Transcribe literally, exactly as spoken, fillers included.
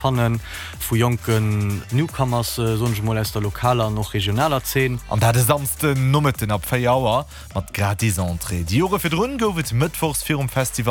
Pannen vu Jonken Newcomers äh, Molester lokaler noch regionaler zehn. An der de samste Nummeten ab Fejauer mat gratis Entrée. Die Jore fir Drun gowet Mittwochs fir um Festival